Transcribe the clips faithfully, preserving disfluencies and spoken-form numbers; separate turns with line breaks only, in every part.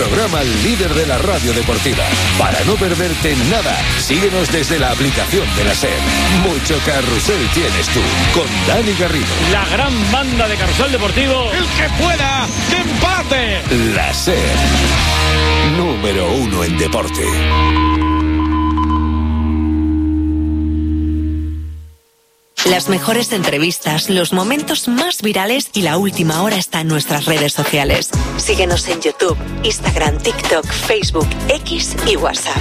programa líder de la radio deportiva. Para no perderte nada, síguenos desde la aplicación de la SER. Mucho carrusel tienes tú, con Dani Garrido.
La gran banda de Carrusel Deportivo. El que pueda, que empate.
La SER, número uno en deporte.
Las mejores entrevistas, los momentos más virales y la última hora está en nuestras redes sociales. Síguenos en YouTube, Instagram, TikTok, Facebook, X y WhatsApp.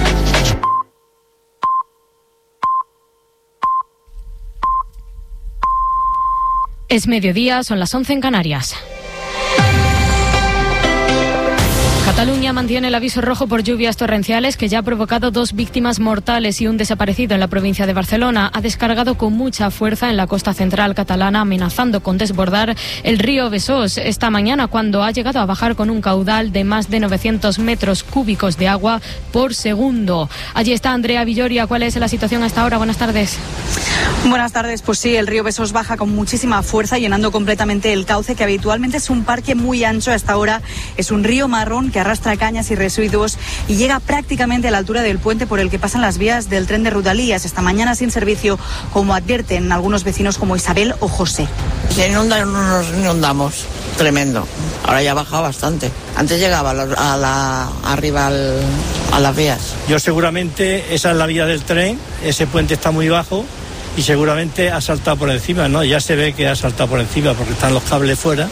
Es mediodía, son las once en Canarias. Cataluña mantiene el aviso rojo por lluvias torrenciales que ya ha provocado dos víctimas mortales y un desaparecido en la provincia de Barcelona. Ha descargado con mucha fuerza en la costa central catalana, amenazando con desbordar el río Besós esta mañana, cuando ha llegado a bajar con un caudal de más de novecientos metros cúbicos de agua por segundo. Allí está Andrea Villoria. ¿Cuál es la situación hasta ahora? Buenas tardes.
Buenas tardes. Pues sí, el río Besós baja con muchísima fuerza, llenando completamente el cauce, que habitualmente es un parque muy ancho. Hasta ahora es un río marrón que arrastra cañas y residuos y llega prácticamente a la altura del puente por el que pasan las vías del tren de Rodalías. Esta mañana sin servicio, como advierten algunos vecinos como Isabel o José.
Se inunda, no nos inundamos, tremendo. Ahora ya ha bajado bastante. Antes llegaba a la, a la, arriba al, a las vías.
Yo seguramente, esa es la vía del tren, ese puente está muy bajo y seguramente ha saltado por encima, ¿no? Ya se ve que ha saltado por encima porque están los cables fuera.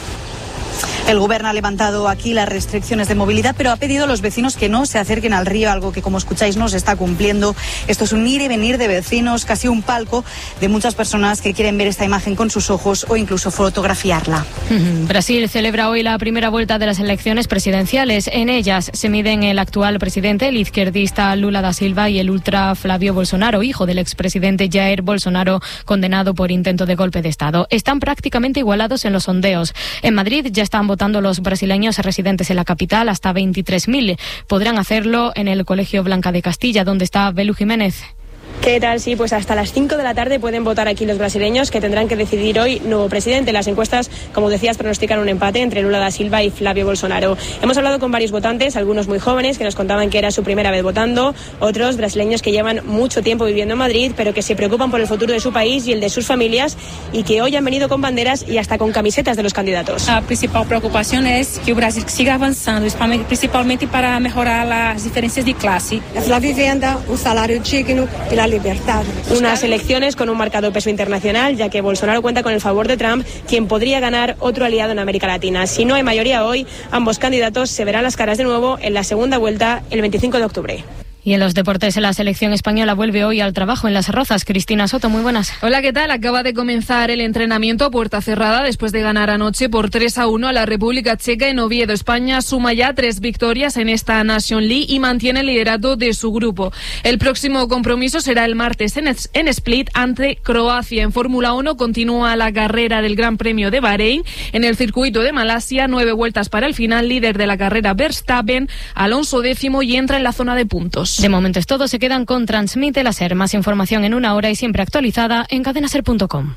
El gobierno ha levantado aquí las restricciones de movilidad, pero ha pedido a los vecinos que no se acerquen al río, algo que, como escucháis, no se está cumpliendo. Esto es un ir y venir de vecinos, casi un palco de muchas personas que quieren ver esta imagen con sus ojos o incluso fotografiarla.
Brasil celebra hoy la primera vuelta de las elecciones presidenciales. En ellas se miden el actual presidente, el izquierdista Lula da Silva, y el ultra Flavio Bolsonaro, hijo del expresidente Jair Bolsonaro, condenado por intento de golpe de Estado. Están prácticamente igualados en los sondeos. En Madrid ya están votando los brasileños residentes en la capital, hasta veintitrés mil. Podrán hacerlo en el Colegio Blanca de Castilla, donde está Belu Jiménez.
¿Qué tal? Sí, pues hasta las cinco de la tarde pueden votar aquí los brasileños, que tendrán que decidir hoy nuevo presidente. Las encuestas, como decías, pronostican un empate entre Lula da Silva y Flavio Bolsonaro. Hemos hablado con varios votantes, algunos muy jóvenes, que nos contaban que era su primera vez votando, otros brasileños que llevan mucho tiempo viviendo en Madrid, pero que se preocupan por el futuro de su país y el de sus familias, y que hoy han venido con banderas y hasta con camisetas de los candidatos.
La principal preocupación es que el Brasil siga avanzando, principalmente para mejorar las diferencias de clase.
La vivienda, un salario digno y la libertad.
Unas elecciones con un marcado peso internacional, ya que Bolsonaro cuenta con el favor de Trump, quien podría ganar otro aliado en América Latina. Si no hay mayoría hoy, ambos candidatos se verán las caras de nuevo en la segunda vuelta el veinticinco de octubre.
Y en los deportes, la selección española vuelve hoy al trabajo en Las Rozas. Cristina Soto, muy buenas.
Hola, ¿qué tal? Acaba de comenzar el entrenamiento a puerta cerrada después de ganar anoche por tres a uno a la República Checa en Oviedo. España suma ya tres victorias en esta Nation League y mantiene el liderato de su grupo. El próximo compromiso será el martes en, en Split ante Croacia. En Fórmula uno continúa la carrera del Gran Premio de Bahrein. En el circuito de Malasia, nueve vueltas para el final. Líder de la carrera Verstappen, Alonso décimo, y entra en la zona de puntos.
De momento es todo, se quedan con Transmite la SER. Más información en una hora y siempre actualizada en cadena ser punto com.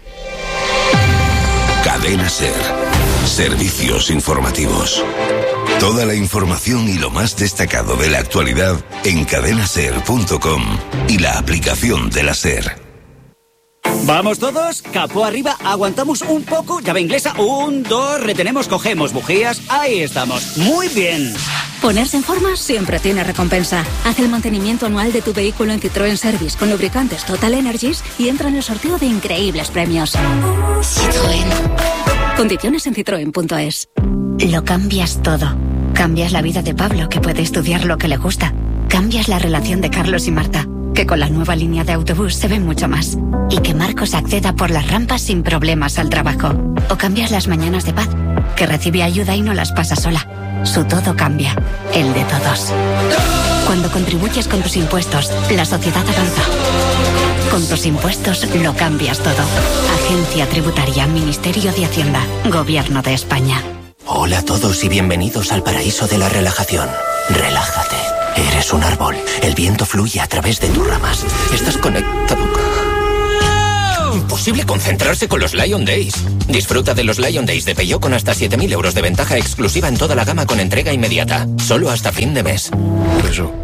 Cadena SER. Servicios informativos. Toda la información y lo más destacado de la actualidad en cadena ser punto com y la aplicación de la SER.
Vamos todos, capó arriba, aguantamos un poco, llave inglesa, un, dos, retenemos, cogemos bujías, ahí estamos, muy bien.
Ponerse en forma siempre tiene recompensa. Haz el mantenimiento anual de tu vehículo en Citroën Service con lubricantes Total Energies y entra en el sorteo de increíbles premios. Citroën. Condiciones en citroen punto es. Lo cambias todo. Cambias la vida de Pablo, que puede estudiar lo que le gusta. Cambias la relación de Carlos y Marta, que con la nueva línea de autobús se ven mucho más. Y que Marcos acceda por las rampas sin problemas al trabajo. O cambias las mañanas de Paz, que recibe ayuda y no las pasa sola. Su todo cambia, el de todos. Cuando contribuyes con tus impuestos, la sociedad avanza. Con tus impuestos lo cambias todo. Agencia Tributaria, Ministerio de Hacienda, Gobierno de España.
Hola a todos y bienvenidos al paraíso de la relajación. Relájate. Eres un árbol. El viento fluye a través de tus ramas. Estás conectado. imposible concentrarse con los Lion Days. Disfruta de los Lion Days de Peugeot con hasta siete mil euros de ventaja exclusiva en toda la gama con entrega inmediata. Solo hasta fin de mes.
Eso.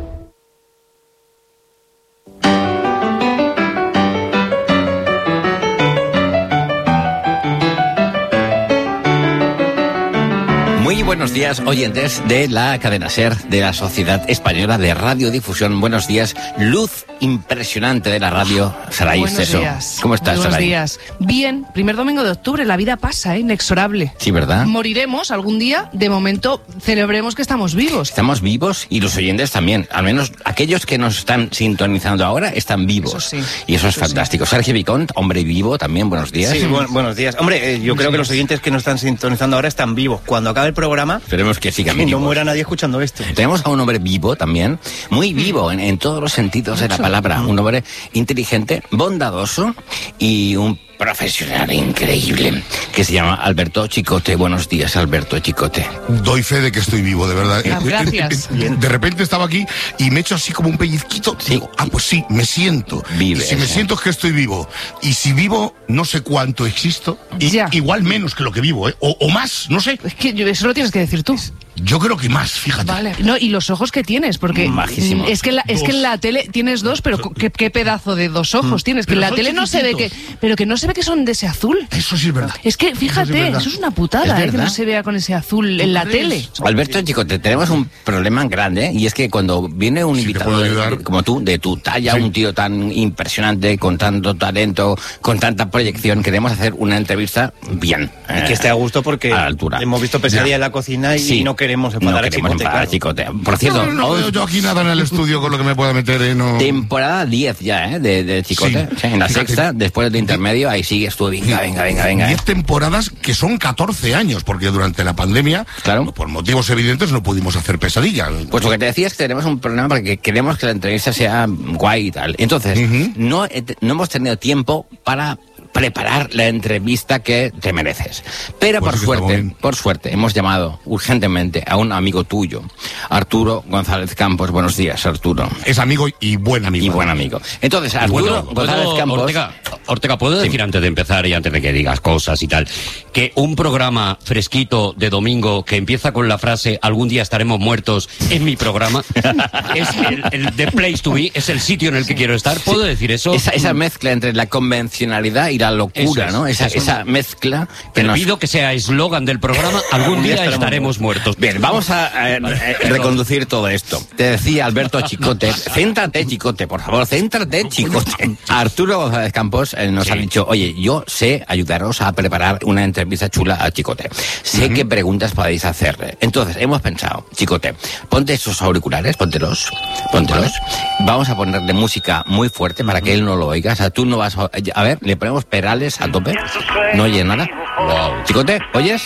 Muy buenos días, oyentes de la cadena SER, de la Sociedad Española de Radiodifusión. Buenos días, luz impresionante de la radio, Saray Esteso. ¿Cómo estás,
Buenos
Saray?
días. Bien, primer domingo de octubre, la vida pasa, ¿eh? Inexorable.
Sí, ¿verdad?
Moriremos algún día, de momento celebremos que estamos vivos.
Estamos vivos y los oyentes también. Al menos aquellos que nos están sintonizando ahora están vivos.
Eso sí.
Y eso es
Eso
fantástico. Sergio Vicont, hombre vivo también, buenos días.
Sí, bu buenos días. Hombre, eh, yo creo que los oyentes que nos están sintonizando ahora están vivos. Cuando acabe el programa,
esperemos que sigan
que
vivos.
no muera nadie escuchando esto.
Tenemos a un hombre vivo también, muy vivo en, en todos los sentidos de la palabra. Un hombre inteligente, bondadoso y un profesional increíble que se llama Alberto Chicote. Buenos días, Alberto Chicote.
Doy fe de que estoy vivo, de verdad.
Gracias.
De repente estaba aquí y me he hecho así como un pellizquito.
Sí.
Digo, ah, pues sí, me siento.
Vives,
y si me
¿eh?
siento es que estoy vivo. Y si vivo, no sé cuánto existo. Y
Ya.
igual menos que lo que vivo, ¿eh? O, o más, no sé.
Es que yo- eso lo tienes que decir tú.
Yo creo que más, fíjate.
Vale. No, y los ojos que tienes, porque
Majísimo.
mm, es que en la, es que en la tele tienes dos, pero co- qué, qué pedazo de dos ojos tienes, que
Pero
en la
son
tele no se ve que,
chiquititos.
pero que no se ve que son de ese azul.
Eso sí es verdad.
Es que fíjate,
Eso es verdad.
eso es una putada,
Es
¿eh? Que
verdad.
no se vea con ese azul en la tele.
Alberto Chicote, tenemos un problema grande, ¿eh? Y es que cuando viene un
Si te
invitado
puedo
de-
ayudar.
de- como tú, de tu talla,
Sí.
un tío tan impresionante, con tanto talento, con tanta proyección, queremos hacer una entrevista bien.
Y que esté a gusto porque
a la altura.
hemos visto Pesadilla
Ya.
en la cocina y
Sí.
no queremos
No
enfadar a
queremos
Chicote.
enfadar a
claro.
Chicote. Por cierto,
No, no
hoy-
veo yo aquí nada en el estudio con lo que me pueda meter, ¿eh? No.
temporada diez ya, ¿eh? De, de Chicote.
Sí.
Sí, en la
Fíjate.
sexta, después del intermedio, ahí sigues tú. Venga, venga, venga, venga.
Diez temporadas que son catorce años, porque durante la pandemia,
Claro.
por motivos evidentes, no pudimos hacer Pesadilla.
Pues lo que te decía es que tenemos un problema porque queremos que la entrevista sea guay y tal. Entonces,
Ujú.
no, he te- no hemos tenido tiempo para preparar la entrevista que te mereces. Pero
Pues
por
sí que está muy
suerte,
bien.
por suerte, hemos llamado urgentemente a un amigo tuyo, Arturo González Campos. Buenos días, Arturo.
Es amigo y buen amigo.
Y buen amigo. Entonces, Arturo
Bueno,
González
¿puedo,
Campos...
Ortega, Ortega, ¿puedo decir antes de empezar y antes de que digas cosas y tal, que un programa fresquito de domingo que empieza con la frase algún día estaremos muertos en mi programa es el, el the place to be, es el sitio en el que quiero estar? ¿Puedo decir eso?
Esa, esa mezcla entre la convencionalidad y la locura,
Eso es,
¿no? Esa,
eso es.
esa mezcla que
Te
nos...
pido que sea eslogan del programa, algún día estaremos muertos.
Bien, vamos a eh, eh, reconducir todo esto. Te decía Alberto Chicote, céntrate, Chicote, por favor, céntrate, Chicote. Arturo González Campos eh, nos
Sí.
ha dicho, oye, yo sé ayudaros a preparar una entrevista chula a Chicote. Sé qué preguntas podéis hacerle. Entonces, hemos pensado, Chicote, ponte esos auriculares, póntelos, póntelos. Vamos a ponerle música muy fuerte para que él no lo oiga. O sea, tú no vas a... A ver, le ponemos Perales a tope. No oye nada. Chicote, ¿oyes?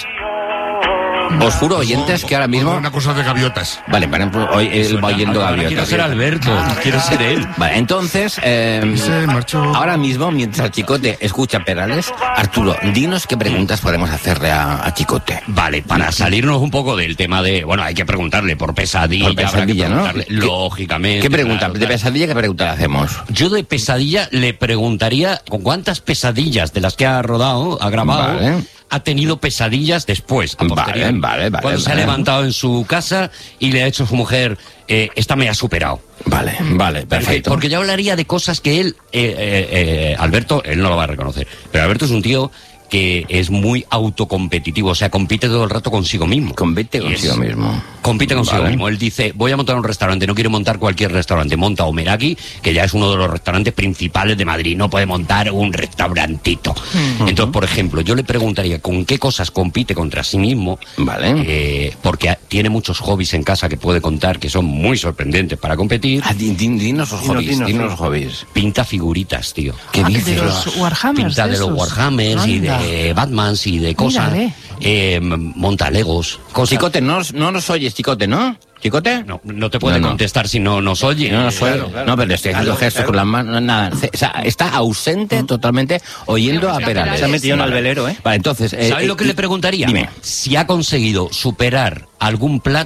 Os juro, oyentes, que ahora mismo...
Una cosa de gaviotas.
Vale, por ejemplo, hoy él va oyendo
Ahora
gaviotas.
quiero ser Alberto, quiero ser él.
Vale, entonces, eh,
Se marchó.
ahora mismo, mientras Chicote escucha Perales, Arturo, dinos qué preguntas podemos hacerle a, a Chicote.
Vale, para salirnos un poco del tema de... Bueno, hay que preguntarle por pesadilla.
Por pesadilla,
habrá que
¿no?
preguntarle,
¿Qué-
lógicamente.
¿Qué pregunta?
claro,
¿De
claro.
pesadilla qué pregunta le hacemos?
Yo de pesadilla le preguntaría con cuántas pesadillas de las que ha rodado, ha grabado,
Vale.
ha tenido pesadillas después. A
Vale,
posteriori.
vale, vale,
Cuando se ha
vale.
levantado en su casa y le ha hecho a su mujer, eh, esta me ha superado.
Vale, vale, perfecto.
Porque yo hablaría de cosas que él, eh, eh, eh, Alberto, él no lo va a reconocer, pero Alberto es un tío que es muy autocompetitivo, o sea, compite todo el rato consigo mismo.
Compite
Y
consigo
es-
mismo.
Compite consigo
Vale.
mismo. Él dice, voy a montar un restaurante, no quiere montar cualquier restaurante, monta Omeraki, que ya es uno de los restaurantes principales de Madrid, no puede montar un restaurantito. Entonces, por ejemplo, yo le preguntaría con qué cosas compite contra sí mismo,
Vale.
eh, porque a- tiene muchos hobbies en casa que puede contar que son muy sorprendentes para competir.
Ah, di- di- dinos los
Dinos,
hobbies,
dinos,
dinos
sí.
los hobbies.
Pinta figuritas, tío.
¿Qué
Ah, que
dices?
de los Warhammers.
Pinta de los
esos.
Warhammers y
Anda.
de Batmans y de cosas.
Mírale.
Eh, monta Legos, cosas.
Chicote, no, nos- no nos oyes, Chicote, ¿no? ¿Chicote?
No, no te puede
No, no.
contestar si no nos oye.
No, no, soy,
Claro, claro.
no, pero le estoy haciendo
Claro,
gestos
claro.
con las manos, nada. O sea, está ausente totalmente oyendo a Perales.
Se ha metido en el velero, ¿eh?
Vale, entonces... eh,
¿Sabes
eh,
lo que le preguntaría?
Dime.
Si ha conseguido superar algún plato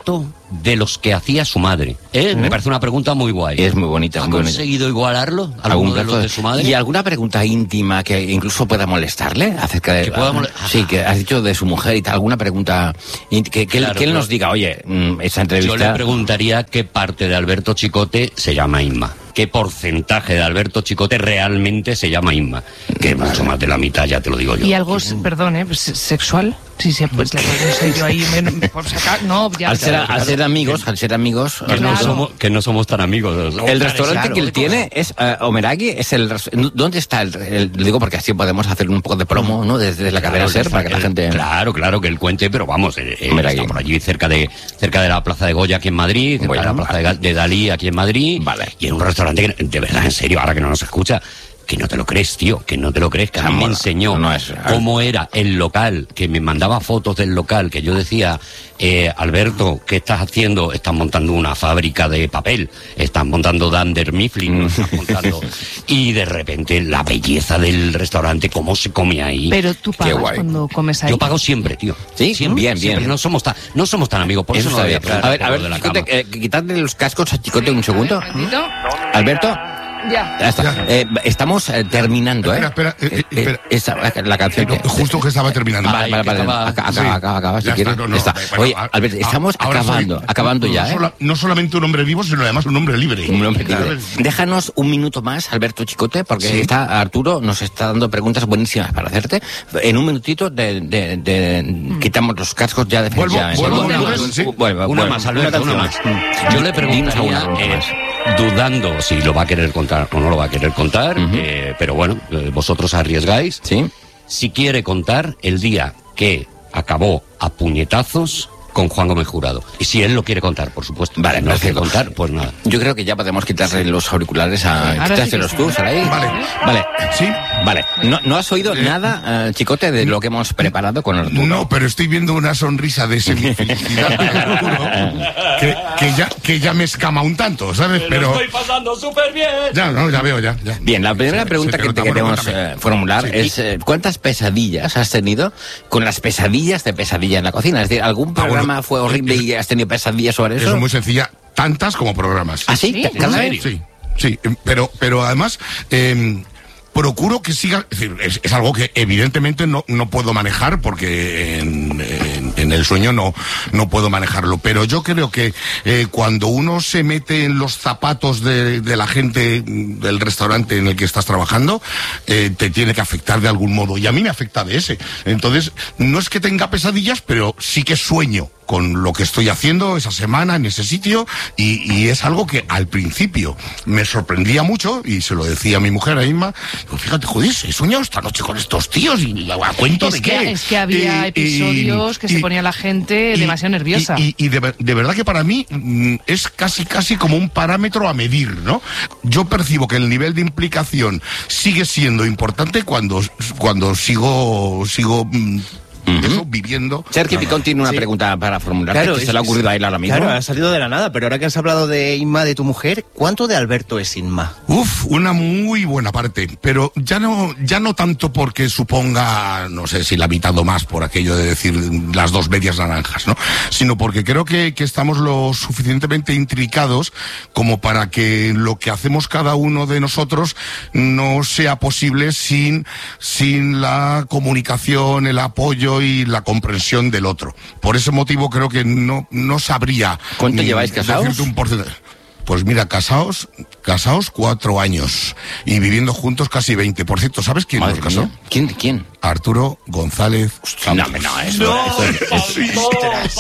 de los que hacía su madre. ¿Eh?
¿Mm?
Me parece una pregunta muy guay.
Es muy bonita.
¿Ha
muy bonita.
conseguido igualarlo? ¿Algún de los de su madre?
¿Y alguna pregunta íntima que incluso pueda molestarle acerca de...
Que pueda mole-
Sí, que has dicho de su mujer y tal, alguna pregunta ínt- que, que, él-
Claro,
que él
claro.
nos diga, oye, mm, esa entrevista...
Yo le preguntaría qué parte de Alberto Chicote se llama Inma. ¿Qué porcentaje de Alberto Chicote realmente se llama Inma? Que mucho más de la mitad, ya te lo digo yo.
Y algo, perdón, ¿eh? ¿Sexual? Sí, sí, pues le no sé yo ahí, me- por sacar, no, ya...
Al ser, al ser amigos, al ser amigos...
Que, no
Claro.
somos, que no somos tan amigos. ¿no?
El restaurante
Claro,
que él
de
tiene es uh, Omeragi, es el res- ¿dónde está el, el- lo digo porque así podemos hacer un poco de promo, ¿no? Desde la cadena
Claro,
SER para que la
el-
gente...
Claro, claro, que él cuente, pero vamos, eh, eh,
Hombre,
está
aquí.
por allí cerca de cerca de la Plaza de Goya aquí en Madrid, cerca
Bueno,
de la Plaza de, Ga- de Dalí aquí en Madrid,
Vale.
y en un restaurante que, de verdad, en serio, ahora que no nos escucha, que no te lo crees, tío, que no te lo crees, que a mí me
Amor,
enseñó
no es real.
cómo era el local, que me mandaba fotos del local, que yo decía, eh, Alberto, ¿qué estás haciendo? Estás montando una fábrica de papel, estás montando Dunder Mifflin, ¿no? Estás montando... Y de repente la belleza del restaurante, cómo se come ahí.
Pero tú
Qué
pagas
guay.
cuando comes ahí.
Yo pago siempre, tío.
¿Sí?
Siempre,
Bien,
siempre.
bien.
No somos tan, no somos tan amigos, por eso,
Eso
no
está
voy
bien. A ver, a ver,
de la
Chicote,
cama.
eh, quitarle los cascos a Chicote un segundo.
Un momentito.
Alberto,
Ya.
ya está.
Ya.
Eh, estamos eh, terminando, ¿eh?
Espera, espera, eh, eh, espera.
esa- la canción que...
Justo que estaba terminando.
Vale, vale,
que
vale.
acaba-
Acaba,
sí.
acaba, acaba, acaba, si
Ya
quieres.
está, no, no,
Ya está.
bueno,
Oye,
a-
Alberto, estamos
a- ahora soy-
acabando, acabando ya,
no,
¿eh?
sola- no solamente un hombre vivo, sino además un hombre libre.
Un hombre libre.
Claro.
Déjanos un minuto más, Alberto Chicote, porque
Sí.
está Arturo, nos está dando preguntas buenísimas para hacerte. En un minutito de, de, de- quitamos los cascos ya de
Vuelvo-
ya,
vuelvo
Vuelve,
a
vuelve,
Lourdes, sí.
vuelve,
Una
vuelve.
más, Alberto, una más. Yo le
Dinos alguna
preguntaría,
cosa
eh,
más.
dudando si lo va a querer contar o no lo va a querer contar,
Ujú.
eh, pero bueno, eh, vosotros arriesgáis.
¿Sí?
Si quiere contar el día que acabó a puñetazos con Juan Gómez Jurado. Y si él lo quiere contar, por supuesto.
Vale,
Si no lo quiere
perfecto.
contar, pues nada.
Yo creo que ya podemos quitarle los auriculares a...
Ahora sí
Quítaselos
que
tú,
sí.
Saray.
Vale.
Vale.
Sí.
Vale. ¿No, no has oído
Eh,
nada, eh, Chicote, de lo que hemos preparado con Arturo?
No, pero estoy viendo una sonrisa de semifelicidad de Arturo que, que, ya, que ya me escama un tanto, ¿sabes? Pero
pasando súper bien.
ya, no, ya veo, ya. ya.
Bien, la primera
Sí,
pregunta
sí,
que
nota,
te
bueno,
queremos
cuéntame.
eh, formular
Sí.
es eh, ¿cuántas pesadillas has tenido con las pesadillas de pesadilla en la cocina? Es decir, ¿algún
Ah, bueno,
programa fue horrible
es-
y has tenido pesadillas sobre eso?
Eso es muy sencilla, tantas como programas.
¿Ah, sí?
¿Sí?
¿Cada
¿En
vez?
Sí, sí, em, pero, pero además em, procuro que siga, es decir, es, es algo que evidentemente no, no puedo manejar porque en, en- en el sueño no, no puedo manejarlo, pero yo creo que eh, cuando uno se mete en los zapatos de, de la gente mm, del restaurante en el que estás trabajando, eh, te tiene que afectar de algún modo, y a mí me afecta de ese. Entonces, no es que tenga pesadillas, pero sí que sueño con lo que estoy haciendo esa semana en ese sitio, y, y es algo que al principio me sorprendía mucho, y se lo decía a mi mujer, a Inma, digo, fíjate, joder, he soñado esta noche con estos tíos, y a cuento
Es
de
que,
qué.
es que había
Y-
episodios que se
y-
ponía la gente
y-
demasiado nerviosa.
Y, y- y de, ver- de verdad que para mí mm, es casi casi como un parámetro a medir, ¿no? Yo percibo que el nivel de implicación sigue siendo importante cuando, cuando sigo, sigo mm, eso, viviendo.
Sergio Picón tiene una
Sí.
pregunta para formularte,
Claro,
que se
es-
le ha ocurrido a él ahora mismo.
Claro, ha salido de la nada, pero ahora que has hablado de Inma, de tu mujer, ¿cuánto de Alberto es Inma?
Uf, una muy buena parte, pero ya no, ya no tanto porque suponga, no sé si la mitad o más por aquello de decir las dos medias naranjas, ¿no? Sino porque creo que, que estamos lo suficientemente intricados como para que lo que hacemos cada uno de nosotros no sea posible sin, sin la comunicación, el apoyo y la comprensión del otro. Por ese motivo creo que no, no sabría.
¿Cuánto
mm,
lleváis casados?
decirte un porcentaje. Pues mira, casados, casados cuatro años y viviendo juntos casi veinte. Por cierto, ¿sabes quién
Madre
nos casó?
mía. ¿Quién? ¿Quién?
Arturo González.
No, no, eso, eso es- eso-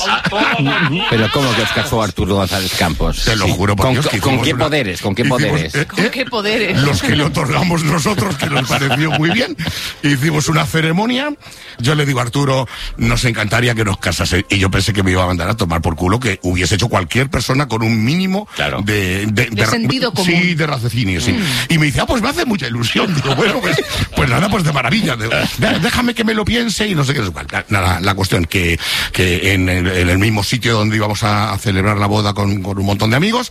Pero ¿cómo que os casó Arturo González Campos?
Te lo juro por
¿Con,
Dios que
con
hicimos
qué
una-
poderes? ¿Con qué
hicimos,
poderes?
eh,
¿Con qué poderes?
Los que le otorgamos nosotros, que nos pareció muy bien. Hicimos una ceremonia. Yo le digo a Arturo, nos encantaría que nos casase. Y yo pensé que me iba a mandar a tomar por culo, que hubiese hecho cualquier persona con un mínimo
Claro.
de, de,
De sentido común.
Sí, de raciocinio, sí. Y me dice, ah, pues me hace mucha ilusión. Digo, bueno, pues, pues nada, pues de maravilla. Digo, "Ve- déjame que me lo piense y no sé qué. Nada, la cuestión que, que en, el, en el mismo sitio donde íbamos a, a celebrar la boda con, con un montón de amigos,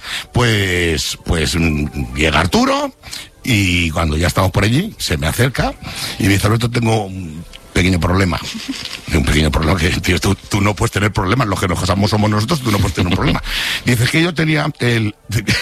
pues, pues mm, llega Arturo. Y cuando ya estamos por allí, se me acerca y me dice, Alberto, tengo, pequeño problema. Un pequeño problema que, tío, tú, tú no puedes tener problemas, los que nos casamos somos nosotros, tú no puedes tener un problema. Dices que yo tenía el...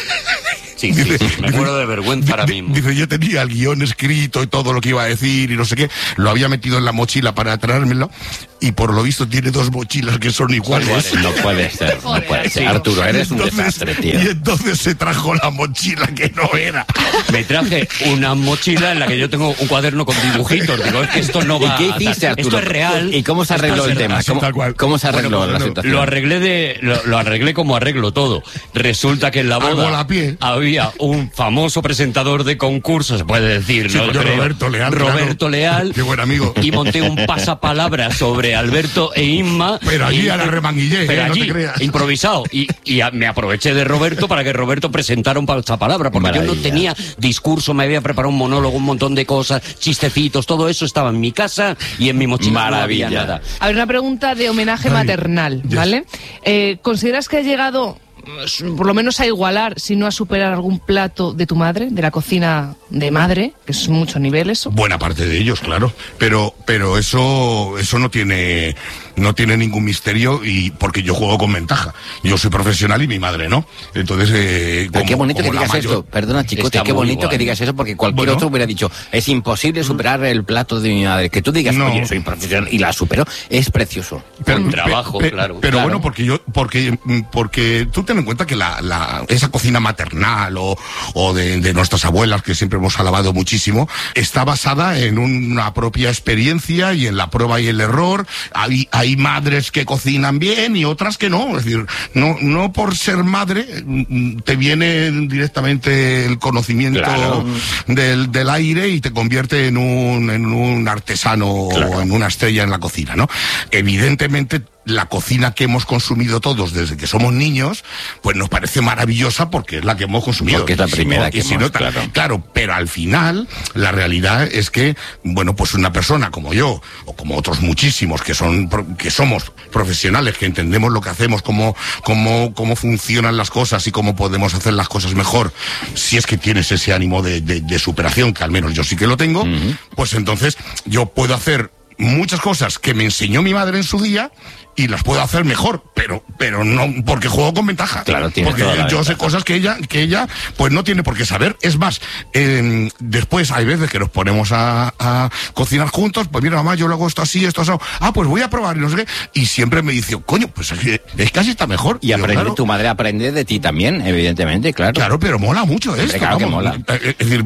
Sí, sí, sí, me muero de vergüenza ahora mismo.
Dice, yo tenía el guión escrito y todo lo que iba a decir y no sé qué, lo había metido en la mochila para traérmelo, y por lo visto tiene dos mochilas que son iguales.
No puede ser, no puede ser. Arturo, eres un desastre, tío.
Y entonces se trajo la mochila que no era.
Me traje una mochila en la que yo tengo un cuaderno con dibujitos. Digo, es que esto no va.
¿Y qué hiciste, Arturo?
Esto es real.
¿Y cómo se arregló el tema? ¿Cómo, ¿Cómo se arregló
bueno,
la
lo,
situación?
Lo arreglé de, lo, lo arreglé como arreglo todo. Resulta que en la boda había un famoso presentador de concursos, se puede decir,
sí,
¿no?
Creo, Roberto Leal.
Roberto
claro.
Leal.
Qué buen amigo.
Y monté un pasapalabra sobre Alberto e Inma.
Pero allí
y,
a la remanguillé,
pero
eh,
allí,
no te creas.
improvisado. Y, y a, me aproveché de Roberto para que Roberto presentara un pasapalabra, porque Maravilla. Yo no tenía discurso, me había preparado un monólogo, un montón de cosas, chistecitos, todo eso estaba en mi casa y en mi mochila.
Maravilla.
No había nada.
A ver, una pregunta de homenaje Ay, maternal, ¿vale? Yes. Eh, ¿Consideras que has llegado por lo menos a igualar, si no a superar algún plato de tu madre, de la cocina de madre, que es mucho nivel eso?
Buena parte de ellos, claro, pero pero eso eso no tiene no tiene ningún misterio, y porque yo juego con ventaja. Yo soy profesional y mi madre no. Entonces, eh,
como, qué bonito que digas
mayor,
esto. Perdona, Chicote, qué bonito igual. que digas eso, porque cualquier bueno, otro hubiera dicho, es imposible superar el plato de mi madre. Que tú digas, no. oye, soy profesional y la supero, es precioso.
Pero, un trabajo, pe, pe, claro.
Pero
claro.
bueno, porque yo porque porque tú ten en cuenta que la, la esa cocina maternal o, o de, de nuestras abuelas, que siempre hemos alabado muchísimo, está basada en una propia experiencia y en la prueba y el error. Hay, hay madres que cocinan bien y otras que no. Es decir, no, no por ser madre te viene directamente el conocimiento claro. del, del aire y te convierte en un, en un artesano claro. o en una estrella en la cocina, ¿no? Evidentemente, la cocina que hemos consumido todos desde que somos niños, pues nos parece maravillosa porque es la que hemos consumido.
Porque es la primera que
si
hemos,
no,
claro.
claro, pero al final, la realidad es que, bueno, pues una persona como yo, o como otros muchísimos que son, que somos profesionales, que entendemos lo que hacemos, cómo, cómo, cómo funcionan las cosas y cómo podemos hacer las cosas mejor, si es que tienes ese ánimo de, de, de superación, que al menos yo sí que lo tengo, uh-huh. pues entonces yo puedo hacer muchas cosas que me enseñó mi madre en su día, y las puedo hacer mejor, pero pero no porque juego con ventaja.
Claro, tiene
porque
toda la
yo
ventaja.
sé cosas que ella que ella pues no tiene por qué saber. Es más, eh, después hay veces que nos ponemos a, a cocinar juntos, pues mira, mamá, yo lo hago esto así, esto así. Ah, pues voy a probar y no sé qué. Y siempre me dice, coño, pues es, es casi está mejor.
Y aprende, claro, tu madre aprende de ti también, evidentemente, claro.
Claro, pero mola mucho esto.
Claro que
vamos.
mola.
Es decir,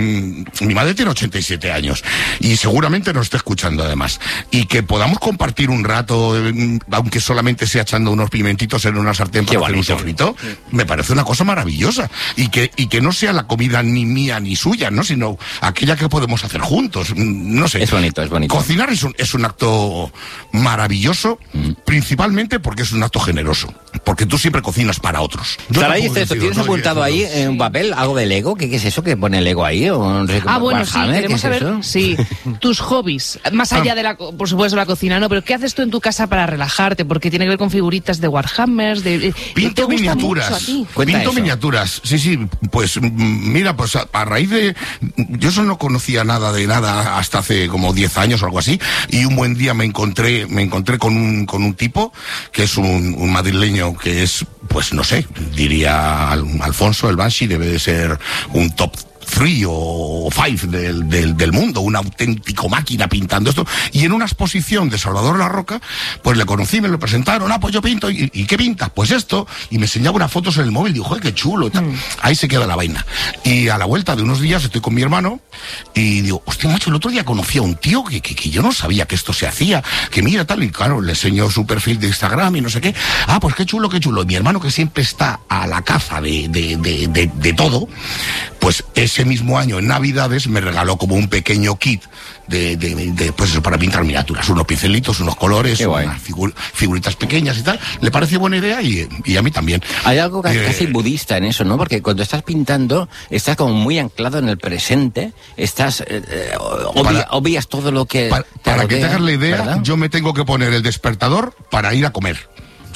mi madre tiene ochenta y siete años y seguramente nos está escuchando además. Y que podamos compartir un rato, aunque solamente sea echando unos pimentitos en una sartén para hacer un sofrito, me parece una cosa maravillosa. Y que, y que no sea la comida ni mía ni suya, ¿no? Sino aquella que podemos hacer juntos. No sé.
Es bonito, es bonito.
Cocinar es un, es un acto maravilloso, mm. principalmente porque es un acto generoso. Porque tú siempre cocinas para otros.
Sara dice esto, ¿tienes apuntado ahí en un papel algo de Lego? ¿Qué, ¿Qué es eso que pone Lego ahí? ¿O no sé,
ah, bueno, sí, queremos
es
saber,
eso?
sí, tus hobbies, más allá ah. de la, por supuesto, la cocina, ¿no? Pero ¿qué haces tú en tu casa para relajarte? Porque tiene que ver con figuritas de Warhammers, de...
Pinto miniaturas, pinto eso? miniaturas, sí, sí, pues mira, pues a, a raíz de... Yo eso no conocía nada de nada hasta hace como diez años o algo así, y un buen día me encontré, me encontré con un, con un tipo que es un, un madrileño que es, pues no sé, diría Alfonso, el Banshee, debe de ser un top three o five del, del, del mundo, una auténtico máquina pintando esto, y en una exposición de Salvador La Roca, pues le conocí, me lo presentaron, ah, pues yo pinto, ¿y, y qué pintas? Pues esto, y me enseñaba unas fotos en el móvil, digo, joder, qué chulo, y tal. Mm. Ahí se queda la vaina. Y a la vuelta de unos días estoy con mi hermano, y digo, hostia, macho, el otro día conocí a un tío que, que, que yo no sabía que esto se hacía, que mira tal, y claro, le enseñó su perfil de Instagram y no sé qué, ah, pues qué chulo, qué chulo. Y mi hermano, que siempre está a la caza de, de, de, de, de todo, pues ese mismo año en Navidades me regaló como un pequeño kit de, de, de, de pues eso, para pintar miniaturas, unos pincelitos, unos colores, unas figur, figuritas pequeñas y tal. Le pareció buena idea y, y a mí también.
Hay algo casi
eh,
budista en eso, ¿no? Porque cuando estás pintando estás como muy anclado en el presente, estás eh, obvia, para, obvias todo lo que
para,
te
para
rodea,
que te hagas la idea,
¿verdad?
Yo me tengo que poner el despertador para ir a comer. O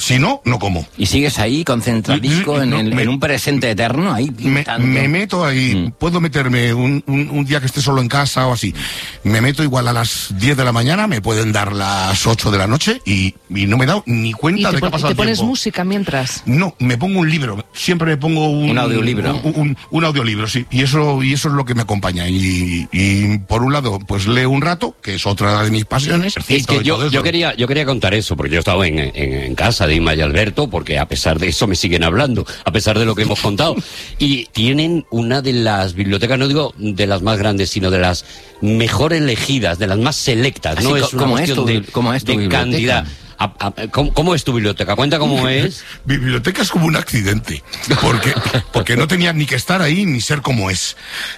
Si no, no como.
¿Y sigues ahí concentradico en,
No,
el-
me-
en un presente eterno? Ahí
Me,
pintando?
me meto ahí,
Mm.
puedo meterme un, un- un día que esté solo en casa o así. Me meto igual a las diez de la mañana, me pueden dar las ocho de la noche y, y no me he dado ni
¿Y
cuenta
te,
de que ha
pon-
pasado
te
el
pones
tiempo.
música mientras?
No, me pongo un libro. Siempre me pongo un...
Un audiolibro.
Un, un- un audiolibro, sí. Y eso, y eso es lo que me acompaña. Y, y por un lado, pues leo un rato, que es otra de mis pasiones.
Es
ejercicio
que
y
yo,
todo eso.
yo quería yo quería contar eso, porque yo he estado en, en, en casa de Inma y Alberto, porque a pesar de eso me siguen hablando, a pesar de lo que hemos contado. Y tienen una de las bibliotecas, no digo de las más grandes, sino de las mejor elegidas, de las más selectas.
Así
No
co-
es una
¿cómo es
cuestión
tu-
de,
cómo es tu
de
biblioteca?
cantidad. A- a- ¿cómo, cómo es tu biblioteca? Cuenta cómo es.
Mi biblioteca es como un accidente, porque, porque no tenía ni que estar ahí ni ser como es.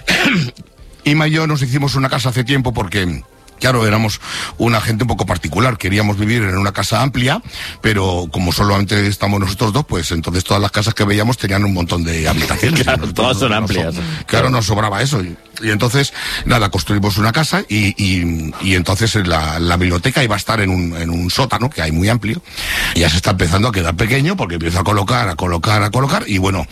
Ima y yo nos hicimos una casa hace tiempo porque, claro, éramos una gente un poco particular, queríamos vivir en una casa amplia, pero como solamente estamos nosotros dos, pues entonces todas las casas que veíamos tenían un montón de habitaciones.
Claro, todas son
Nos-
amplias.
Claro, nos sobraba eso. Y, y entonces, nada, construimos una casa y, y, y entonces la, la biblioteca iba a estar en un, en un sótano, que hay muy amplio, y ya se está empezando a quedar pequeño porque empiezo a colocar, a colocar, a colocar, y bueno,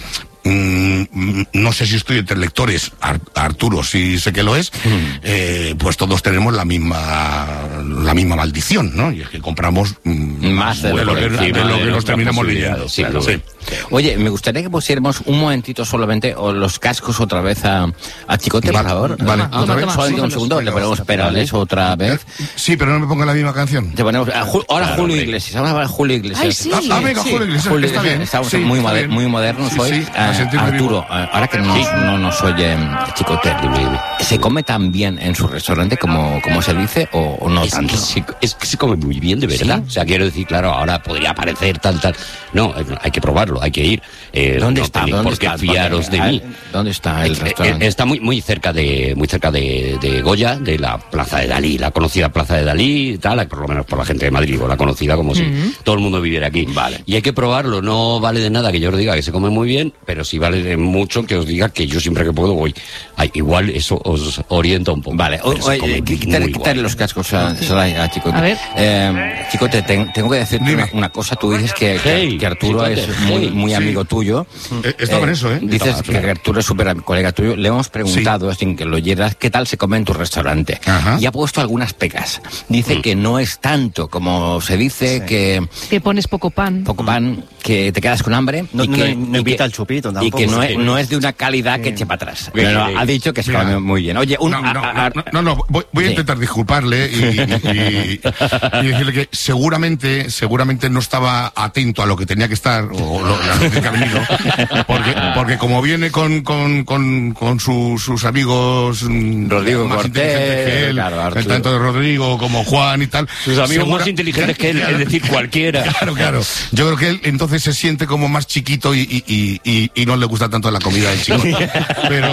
mm, mm, no sé si estoy entre lectores, Ar- Arturo sí sé que lo es, eh, pues todos tenemos la misma la misma maldición, ¿no? Y es que compramos mm,
Más de
de
lo
lo que,
que-
de lo que nos
nuestras
terminamos leyendo.
posibilidades, sí,
Claro,
claro.
sí.
Oye, me gustaría que pusiéramos un momentito solamente o los cascos otra vez a, a Chicote,
Vale,
por favor.
vale,
Ah,
otra vez.
solamente un segundo, le ponemos perales otra vez.
Sí, pero no me ponga la misma canción.
Te ponemos, a Ju- ahora
Claro,
Julio
hombre.
Iglesias, ahora Julio Iglesias.
Ay, sí.
Ah, ah, venga, Julio Iglesias,
Julio
está
Iglesias,
bien.
estamos
Sí,
muy,
está
moder-
bien.
muy modernos
Sí,
hoy.
sí, a
Eh,
sentirme
Arturo,
vivo.
eh, ahora que no, nos- no nos oye mm, Chicote, ¿se come tan bien en su restaurante como, como se dice o, o no
Es
tanto?
que, se, es que se come muy bien, de verdad.
¿Sí?
O sea, quiero decir, claro, ahora podría parecer tal, tal. No, eh, hay que probarlo, hay que ir. Eh,
¿Dónde
no
está?
tenéis
¿Dónde
por qué
está?
fiaros de
Ah,
mí.
¿Dónde está el
Eh, eh,
restaurante?
Está muy muy cerca de muy cerca de, de Goya, de la Plaza de Dalí, la conocida Plaza de Dalí y tal, por lo menos por la gente de Madrid, o la conocida como si todo el mundo viviera aquí.
Vale.
Y hay que probarlo, no vale de nada que yo os diga que se come muy bien, pero sí vale de mucho que os diga que yo siempre que puedo voy. Ay, igual eso os orienta un poco.
Vale, o-
pero se come
oye,
muy
quítale,
guay.
quítale los cascos a, a Chicote.
A ver.
Eh, Chicote, ten- tengo que decirte una, una cosa. Tú dices que, que-
Hey,
que Arturo
Chicote,
es muy,
hey.
muy
Sí.
amigo tuyo.
Eh, estaba en eso, ¿eh?
Dices
Estaba,
que
claro.
Arturo es súper am- colega tuyo. Le hemos preguntado, sin que lo oyeras, qué tal se come en tu restaurante.
Ajá.
Y ha puesto algunas pegas. Dice que no es tanto como se dice, que
Que pones poco pan.
poco pan, que te quedas con hambre.
No-
y
no-
que,
no
y
invita
que-
al chupito
Y
tampoco.
que no
Sí.
es, no es de una calidad que eche para atrás.
Bien,
Pero
bien.
ha dicho que se
Mira.
come muy bien. Oye, un...
No, no,
a-
no,
a-
no, no, no, voy, voy a
Sí.
intentar disculparle y, y- y decirle que seguramente, seguramente no estaba atento a lo que tenía que estar, o lo, la noticia que ha venido, porque, porque como viene con, con, con, con su- sus amigos mm,
Rodrigo
más
Cortés,
inteligentes que él,
claro, Arturo.
tanto de Rodrigo como Juan y tal.
Sus amigos
segura-
más inteligentes que él, es decir, cualquiera.
Claro, claro. Yo creo que él entonces se siente como más chiquito y, y, y, y- y no le gusta tanto la comida del chico. Pero,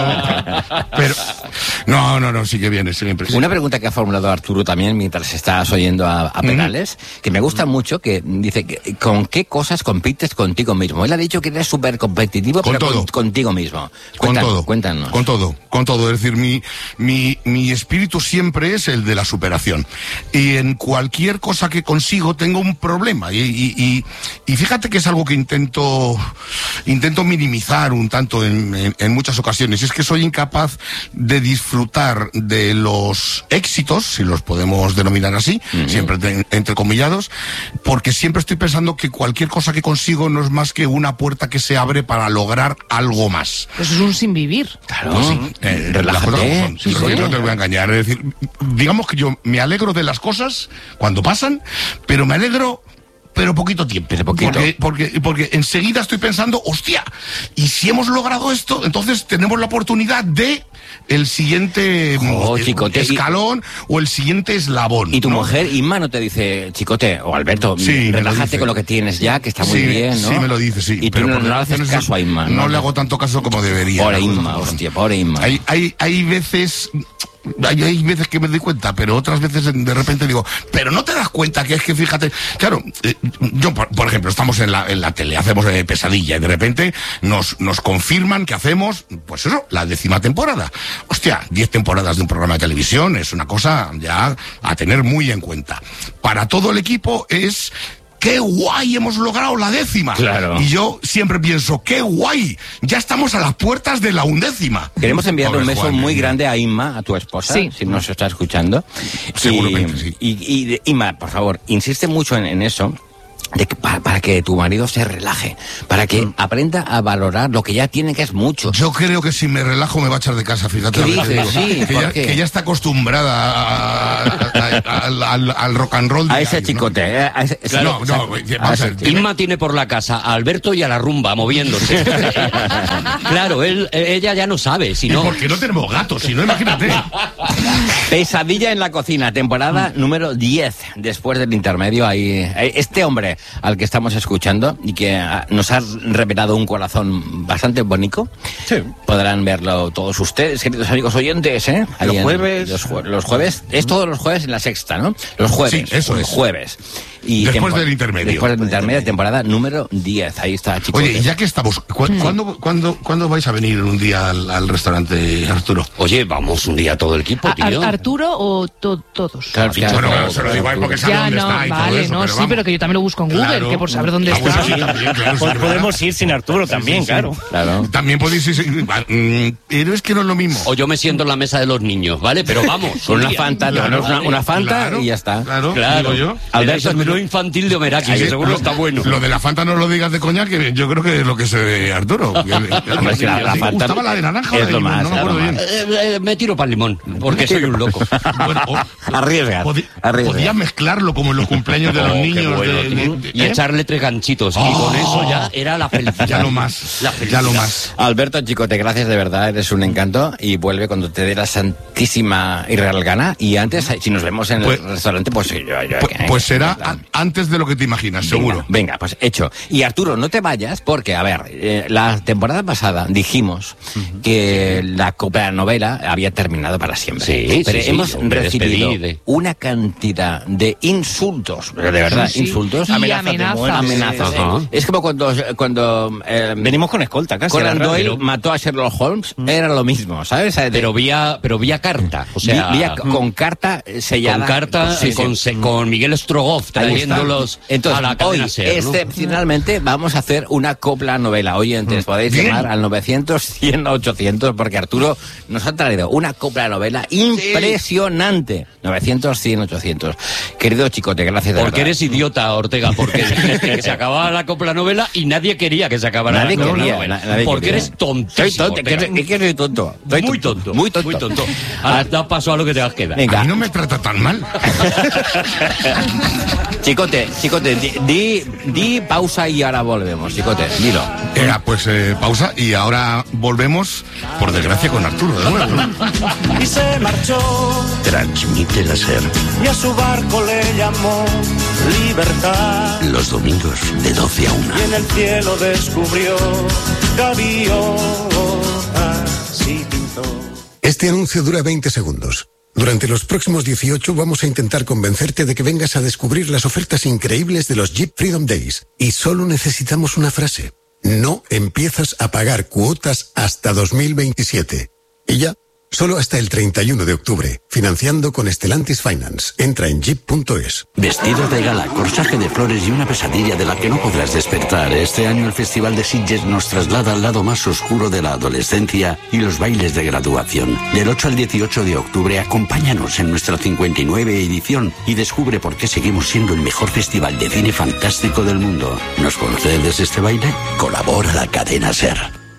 pero, no, no, no, sí que viene siempre.
Una pregunta que ha formulado Arturo también mientras estás oyendo a, a Perales, que me gusta mucho, que dice, que, ¿con qué cosas compites contigo mismo? Él ha dicho que eres súper competitivo,
Con
pero con-
todo.
contigo mismo.
Con
Cuéntanos,
todo.
Cuéntanos.
Con todo, con todo. Es decir, mi, mi, mi espíritu siempre es el de la superación. Y en cualquier cosa que consigo tengo un problema. Y, y, y, y fíjate que es algo que intento, intento minimizar un tanto en, en, en muchas ocasiones. Es que soy incapaz de disfrutar de los éxitos, si los podemos denominar así, siempre de- entrecomillados, porque siempre estoy pensando que cualquier cosa que consigo no es más que una puerta que se abre para lograr algo más.
Eso es un sin vivir.
Claro,
Pues sí, eh,
relájate.
las cosas como son. Sí,
Sí.
sí, no te voy a engañar. Es decir, digamos que yo me alegro de las cosas cuando pasan, pero me alegro pero poquito tiempo.
Pero poquito.
Porque, porque, porque enseguida estoy pensando, hostia, y si hemos logrado esto, entonces tenemos la oportunidad de el siguiente
Oh,
mm,
chicote, y-
escalón o el siguiente eslabón.
Y tu
¿no?
mujer, Inma, no te dice, Chicote o Alberto,
Sí, me lo
relájate
dice.
con lo que tienes ya, que está muy
Sí,
bien, ¿no?
sí me lo dice, sí.
Y tú
pero
no,
por
no le haces
razones-
caso a Inma.
No, le hago tanto caso como debería.
Pobre
las cosas
Inma,
como son.
hostia, pobre Inma.
Hay, hay, hay veces, hay, hay veces que me doy cuenta, pero otras veces de repente digo, pero no te das cuenta que es que fíjate, claro, eh, yo por, por ejemplo, estamos en la, en la tele, hacemos eh, Pesadilla y de repente nos, nos confirman que hacemos, pues eso, la décima temporada. Hostia, diez temporadas de un programa de televisión es una cosa ya a tener muy en cuenta. Para todo el equipo es ¡qué guay! Hemos logrado la décima.
Claro.
Y yo siempre pienso, ¡qué guay! Ya estamos a las puertas de la undécima.
Queremos enviarle
Pobre
un beso
Juan,
muy
mira.
grande a Inma, a tu esposa,
Sí.
si nos está escuchando.
Seguramente,
y,
sí.
Y, y, Inma, por favor, insiste mucho en, en eso. De que, para, para que tu marido se relaje, para que mm. aprenda a valorar lo que ya tiene, que es mucho.
Yo creo que si me relajo me va a echar de casa, fíjate.
¿Qué dices? Sí,
que,
¿por
ya,
qué?
que ya está acostumbrada a, a, a, al, al, al rock and roll.
A
diario,
ese chicote.
¿no?
¿eh? A ese,
Claro, no, no, vamos a ver, tiene-
Inma tiene por la casa a Alberto y a la rumba moviéndose. Claro, él, ella ya no sabe, si
Y
no...
porque no tenemos gatos, si no, imagínate.
Pesadilla en la cocina, temporada número diez, después del intermedio. Ahí, este hombre al que estamos escuchando y que ah, nos ha revelado un corazón bastante bonito.
Sí.
Podrán verlo todos ustedes, queridos amigos oyentes, ¿eh? Ahí
Los
en-
jueves.
Los, jue- los jueves. Es todos los jueves en la sexta, ¿no? Los jueves.
Sí, eso
los
es.
jueves. Y
Después
tempo-
del intermedio.
Después del intermedio, temporada número diez. Ahí está, chicos.
Oye, y ya que estamos, ¿cu ¿cuándo, cuándo, ¿cuándo vais a venir un día al, al restaurante, Arturo?
Oye, vamos un día todo el equipo,
¿A-
tío.
Ar- ¿Arturo o to- todos?
Claro, claro,
Bueno,
claro,
se lo digo ahí porque sabe
Ya
dónde
no,
está y todo
vale,
eso,
no,
pero
sí,
vamos.
pero que yo también lo busco en Google,
Claro.
que por saber dónde
Ah,
está.
bueno, sí, también, claro, sí,
Pod-
¿verdad?
Podemos ir sin Arturo también,
sí, sí.
claro.
Claro.
También podéis ir, sí, va, mm, pero es que no es lo mismo.
O yo me siento en la mesa de los niños, ¿vale? Pero vamos.
Con
un
una
día.
Fanta, te
Claro,
pones una, una Fanta
claro,
y ya está.
Claro,
Claro,
digo yo.
Alberto, el menú infantil de Omeraki, que seguro
lo,
está bueno.
Lo de la Fanta no lo digas de coña, que yo creo que es lo que se de Arturo. Que,
Hombre, es que la- la
¿te
Fanta
gustaba la de naranja o
es
la de
lo
limón?
más,
No me
es lo
acuerdo
más.
bien.
Eh, eh, me tiro para el limón, porque soy un loco.
Bueno, o-
Arriesga.
Podi-
arriesga.
Podías mezclarlo como en los cumpleaños de los
Oh, qué
niños.
bueno,
de-
tío.
de-
Y
¿eh?
echarle tres ganchitos. Y
Oh.
con eso ya era la felicidad.
Ya lo más.
La
Ya
felicidad.
lo más.
Alberto Chicote, gracias de verdad, eres un encanto y vuelve cuando te dé la santísima y real gana. Y antes, si nos vemos en
Pues-
el restaurante, pues yo, yo-
Pues,
que-
pues será
que-
a- antes de lo que te imaginas, seguro.
Venga, venga, pues hecho. Y Arturo, no te vayas porque, a ver, eh, la temporada pasada dijimos que la novela había terminado para siempre.
Sí,
pero
sí, sí,
hemos
yo me
recibido
despedí de-
una cantidad de insultos, pero de verdad,
Sí.
insultos.
Y
Amenazas de
amenazas.
muerte.
Amenazas.
Ajá.
Es como cuando, cuando eh,
Venimos con escolta casi. a la
Conan
radio.
Doyle mató a Sherlock Holmes, era lo mismo, ¿sabes? De-
Pero vía, pero vía carta. O sea,
vi- vía- con carta sellada.
con carta,
Sí,
y con,
sí.
se- con Miguel Strogoff
Ahí está.
trayéndolos
Entonces,
a la cadena
hoy,
SER, ¿no?
excepcionalmente, vamos a hacer una copla novela. Oyentes, podéis
Bien.
llamar al novecientos, cien, ochocientos, porque Arturo nos ha traído una copla novela impresionante. novecientos, cien, ochocientos. Querido Chicote, gracias de
Porque
verdad.
eres idiota, Ortega, porque dijiste que se acababa la copla novela y nadie quería que se acabara
Nadie
la copla
quería,
novela.
na- nadie
porque
quería.
eres tontísimo.
Soy tonto,
Ortega.
es que soy tonto. Soy
Muy tonto,
Muy tonto.
muy tonto. Ahora da paso a lo que te has quedado.
A
Venga,
mí no me trata tan mal.
Chicote, Chicote, di, di, di pausa y ahora volvemos. Chicote, dilo.
Eh, pues eh, pausa y ahora volvemos, por desgracia, con Arturo de nuevo. ¿no?
Y se marchó
Transmite la SER.
y a su barco le llamó Libertad.
Los domingos de doce a una.
Y en el cielo descubrió gaviotas y pintó.
Este anuncio dura veinte segundos. Durante los próximos dieciocho vamos a intentar convencerte de que vengas a descubrir las ofertas increíbles de los Jeep Freedom Days. Y solo necesitamos una frase. No empiezas a pagar cuotas hasta dos mil veintisiete. Y ya, solo hasta el treinta y uno de octubre. Financiando con Stellantis Finance. Entra en jeep punto es.
Vestido de gala, corsaje de flores y una pesadilla de la que no podrás despertar. Este año el Festival de Sitges nos traslada al lado más oscuro de la adolescencia y los bailes de graduación. Del ocho al dieciocho de octubre, acompáñanos en nuestra cincuenta y nueve edición y descubre por qué seguimos siendo el mejor festival de cine fantástico del mundo. ¿Nos concedes este baile? Colabora la cadena SER.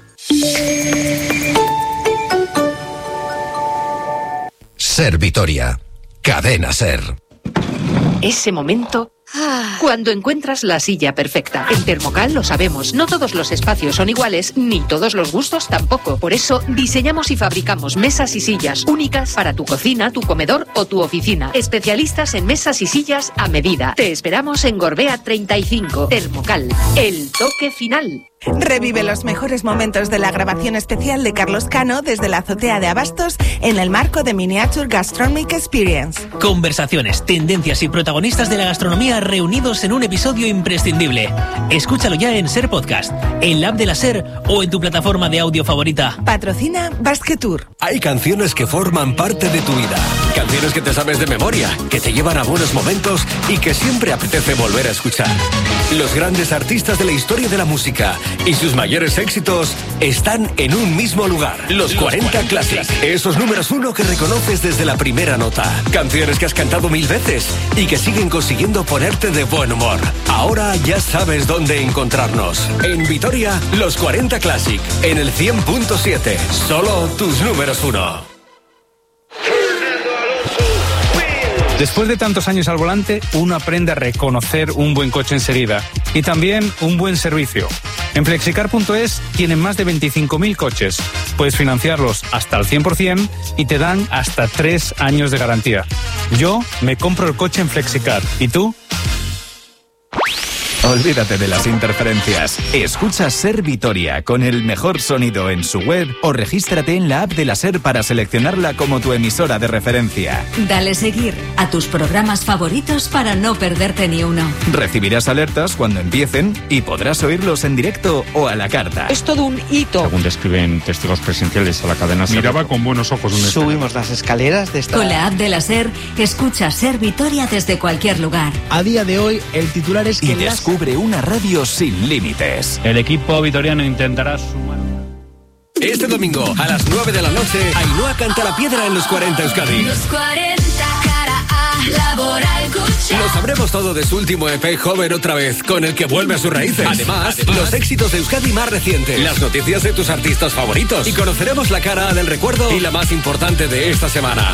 SER Vitoria. Cadena SER.
Ese momento cuando encuentras la silla perfecta. En Termocal lo sabemos, no todos los espacios son iguales, ni todos los gustos tampoco. Por eso diseñamos y fabricamos mesas y sillas únicas para tu cocina, tu comedor o tu oficina. Especialistas en mesas y sillas a medida. Te esperamos en Gorbea treinta y cinco. Termocal, el toque final.
Revive los mejores momentos de la grabación especial de Carlos Cano desde la azotea de Abastos en el marco de Miniature Gastronomic Experience.
Conversaciones, tendencias y protagonistas de la gastronomía reunidos en un episodio imprescindible. Escúchalo ya en SER Podcast, en la app de la SER o en tu plataforma de audio favorita.
Patrocina Basque Tour.
Hay canciones que forman parte de tu vida.
Canciones que te sabes de memoria, que te llevan a buenos momentos y que siempre apetece volver a escuchar. Los grandes artistas de la historia de la música y sus mayores éxitos están en un mismo lugar. Los cuarenta Classic. Esos números uno que reconoces desde la primera nota. Canciones que has cantado mil veces y que siguen consiguiendo ponerte de buen humor. Ahora ya sabes dónde encontrarnos. En Vitoria, los cuarenta Classic. En el cien punto siete. Solo tus números uno.
Después de tantos años al volante, uno aprende a reconocer un buen coche enseguida y también un buen servicio. En Flexicar punto es tienen más de veinticinco mil coches. Puedes financiarlos hasta el cien por ciento y te dan hasta tres años de garantía. Yo me compro el coche en Flexicar. ¿Y tú?
Olvídate de las interferencias. Escucha Ser Vitoria con el mejor sonido en su web o regístrate en la app de la SER para seleccionarla como tu emisora de referencia.
Dale seguir a tus programas favoritos para no perderte ni uno.
Recibirás alertas cuando empiecen y podrás oírlos en directo o a la carta.
Es todo un hito.
Según describen testigos presenciales a la cadena SER, miraba con buenos ojos un
Subimos las escaleras de esta...
Con la app de la SER, escucha Ser Vitoria desde cualquier lugar.
A día de hoy, el titular es que...
Y las... Descubre una radio sin límites.
El equipo vitoriano intentará sumar...
Este domingo, a las nueve de la noche, Ainhoa canta La Piedra en los cuarenta Euskadi.
Los cuarenta cara a Laboral Cucha.
Lo sabremos todo de su último E P, Joven otra vez, con el que vuelve a sus raíces. Además, Además, los éxitos de Euskadi más recientes, las noticias de tus artistas favoritos y conoceremos la cara del recuerdo y la más importante de esta semana.